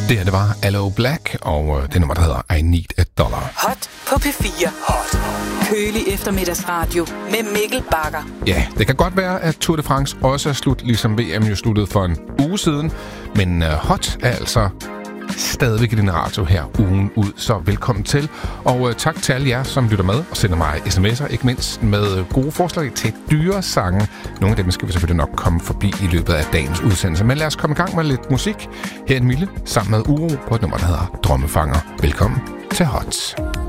Det var Aloe Black, og det nummer, der hedder I Need a Dollar. Hot på P4. Hot. Kølig eftermiddagsradio med Mikkel Bagger. Ja, det kan godt være, at Tour de France også er slut, ligesom VM jo sluttede for en uge siden. Men Hot er altså stadigvæk i din radio her ugen ud, så velkommen til. Og tak til alle jer, som lytter med og sender mig sms'er, ikke mindst med gode forslag til dyre sange. Nogle af dem skal vi selvfølgelig nok komme forbi i løbet af dagens udsendelse. Men lad os komme i gang med lidt musik. Her er Mille sammen med Uro på et nummer, der hedder Drømmefanger. Velkommen til Hot.